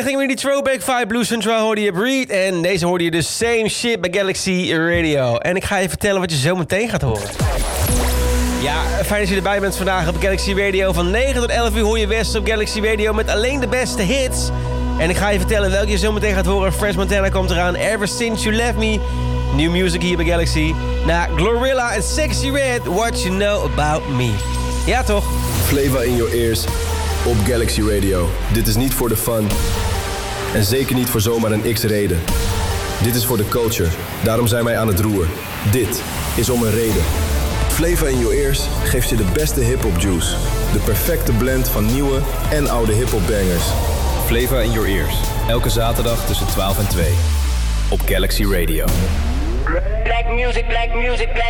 gingen we die throwback vibe. Blue Central hoorde je Breed. En deze hoorde je dus Same Shit bij Galaxy Radio. En ik ga je vertellen wat je zo meteen gaat horen. Ja, fijn dat je erbij bent vandaag op Galaxy Radio. Van 9 tot 11 uur hoor je West op Galaxy Radio met alleen de beste hits. En ik ga je vertellen welke je zo meteen gaat horen. Fresh Montana komt eraan. Ever Since You Left Me. New music hier bij Galaxy. Glorilla en Sexy Red. What You Know About Me. Ja, toch? Flavor in your ears op Galaxy Radio. Dit is niet voor de fun. En zeker niet voor zomaar een x-reden. Dit is voor de culture. Daarom zijn wij aan het roer. Dit is om een reden. Flavor in your ears geeft je de beste hip-hop juice. De perfecte blend van nieuwe en oude hip-hop bangers. Flavor in your ears. Elke zaterdag tussen 12 en 2. Op Galaxy Radio. Black music, black music, black